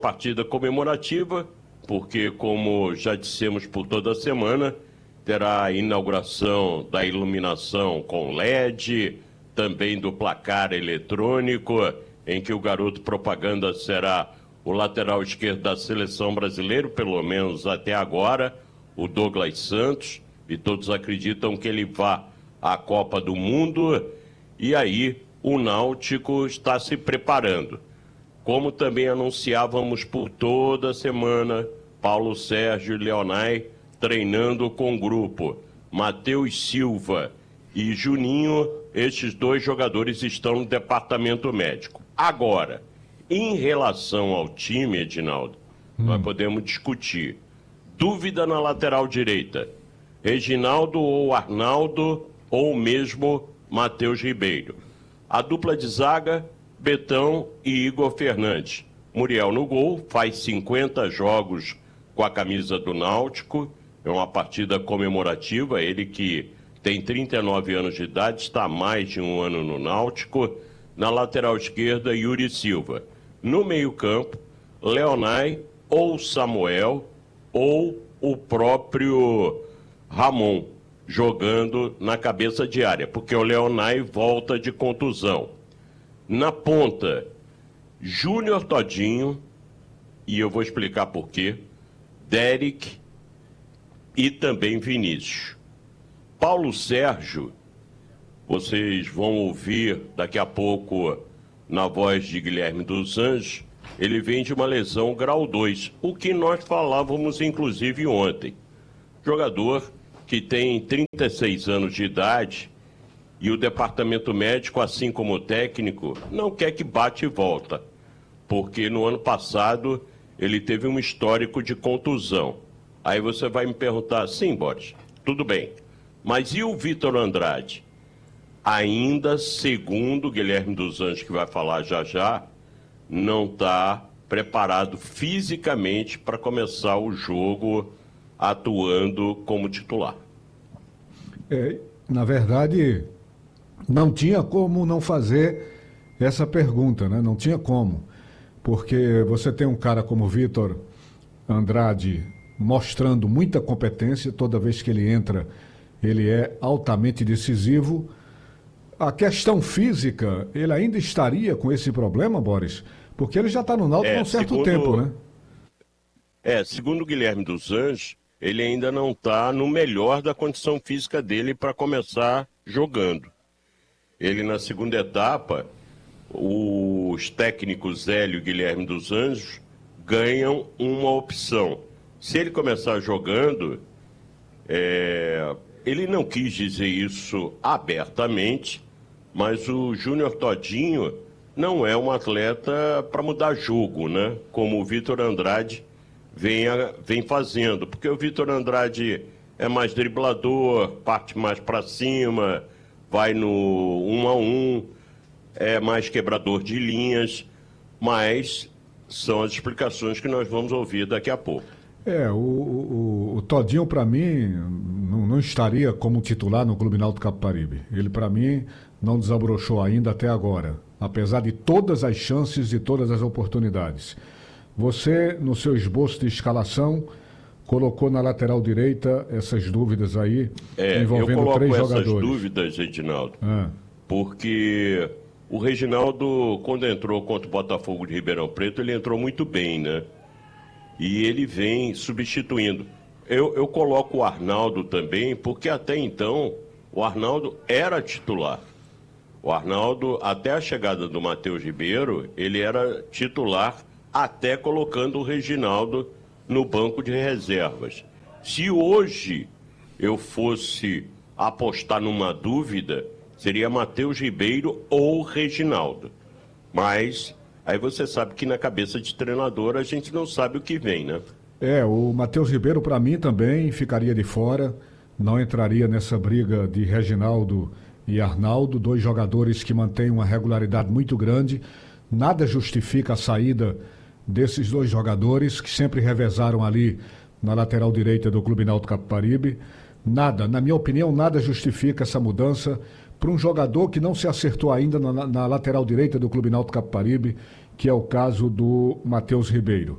partida comemorativa, porque, como já dissemos por toda a semana, terá a inauguração da iluminação com LED, também do placar eletrônico, em que o garoto propaganda será o lateral esquerdo da seleção brasileira, pelo menos até agora, o Douglas Santos, e todos acreditam que ele vá à Copa do Mundo, e aí o Náutico está se preparando. Como também anunciávamos por toda a semana, Paulo Sérgio e Leonai treinando com o grupo. Matheus Silva e Juninho, estes dois jogadores estão no departamento médico. Agora, em relação ao time, Edinaldo, nós podemos discutir. Dúvida na lateral direita. Reginaldo ou Arnaldo ou mesmo Matheus Ribeiro. A dupla de zaga, Betão e Igor Fernandes. Muriel no gol, faz 50 jogos com a camisa do Náutico. É uma partida comemorativa, ele que tem 39 anos de idade, está há mais de um ano no Náutico. Na lateral esquerda, Yuri Silva. No meio-campo, Leonai ou Samuel ou o próprio Ramon, jogando na cabeça de área, porque o Leonai volta de contusão. Na ponta, Júnior Todinho, e eu vou explicar por quê, Derek e também Vinícius. Paulo Sérgio, vocês vão ouvir daqui a pouco na voz de Guilherme dos Anjos, ele vem de uma lesão grau 2, o que nós falávamos inclusive ontem. Jogador que tem 36 anos de idade e o departamento médico, assim como o técnico, não quer que bate e volta, porque no ano passado ele teve um histórico de contusão. Aí você vai me perguntar, sim, Boris, tudo bem, mas e o Vitor Andrade? Ainda, segundo o Guilherme dos Anjos, que vai falar já já, não está preparado fisicamente para começar o jogo atuando como titular. Na verdade, não tinha como não fazer essa pergunta, né? Não tinha como, porque você tem um cara como Vitor Andrade mostrando muita competência, toda vez que ele entra, ele é altamente decisivo. A questão física, ele ainda estaria com esse problema, Boris? Porque ele já está no Náutico há um certo tempo, né? Segundo o Guilherme dos Anjos, ele ainda não está no melhor da condição física dele para começar jogando. Ele, na segunda etapa, os técnicos Hélio e Guilherme dos Anjos ganham uma opção. Se ele começar jogando, ele não quis dizer isso abertamente, mas o Júnior Todinho não é um atleta para mudar jogo, né? Como o Vitor Andrade vem fazendo. Porque o Vitor Andrade é mais driblador, parte mais para cima, vai no 1 a 1, é mais quebrador de linhas, mas são as explicações que nós vamos ouvir daqui a pouco. O Todinho, para mim, não estaria como titular no Clube Náutico Capibaribe. Ele, para mim, não desabrochou ainda até agora, apesar de todas as chances e todas as oportunidades. Você, no seu esboço de escalação, colocou na lateral direita essas dúvidas aí, envolvendo 3 jogadores. Eu coloco essas dúvidas, Edinaldo, porque o Reginaldo, quando entrou contra o Botafogo de Ribeirão Preto, ele entrou muito bem, né? E ele vem substituindo. Eu coloco o Arnaldo também, porque até então o Arnaldo era titular. O Arnaldo, até a chegada do Matheus Ribeiro, ele era titular, até colocando o Reginaldo no banco de reservas. Se hoje eu fosse apostar numa dúvida, seria Matheus Ribeiro ou Reginaldo. Mas aí você sabe que na cabeça de treinador a gente não sabe o que vem, né? O Matheus Ribeiro, para mim, também ficaria de fora, não entraria nessa briga de Reginaldo e Arnaldo, 2 jogadores que mantêm uma regularidade muito grande. Nada justifica a saída desses 2 jogadores, que sempre revezaram ali na lateral direita do Clube Náutico Capibaribe. Nada, na minha opinião, nada justifica essa mudança para um jogador que não se acertou ainda na lateral direita do Clube Náutico Capibaribe, que é o caso do Matheus Ribeiro.